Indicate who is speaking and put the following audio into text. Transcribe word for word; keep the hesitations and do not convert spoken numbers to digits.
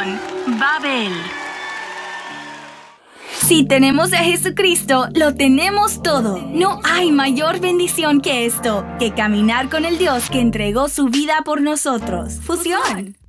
Speaker 1: Fusión Babel. Si tenemos a Jesucristo, lo tenemos todo. No hay mayor bendición que esto, que caminar con el Dios que entregó su vida por nosotros. Fusión.